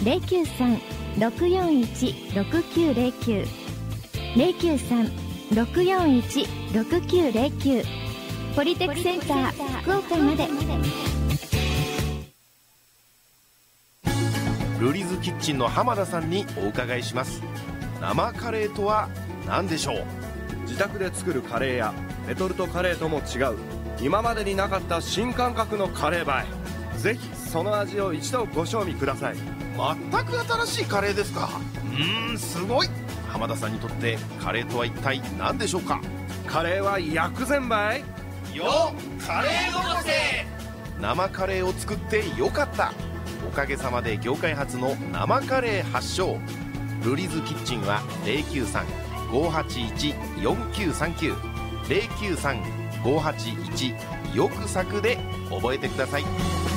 093-641-6909 093-641-6909ポリテックセンター福岡まで。 ルリズキッチンの浜田さんにお伺いします。生カレーとは何でしょう？ 自宅で作るカレーやレトルトカレーとも違う今までになかった新感覚のカレーバイ。ぜひその味を一度ご賞味ください。 全く新しいカレーですか？すごい。浜田さんにとってカレーとは一体何でしょうか？ カレーは薬膳バイよカレーのせ。生カレーを作ってよかった。おかげさまで業界初の生カレー発祥。ルリズキッチンは 093-581-4939 093-581-よくさくで覚えてください。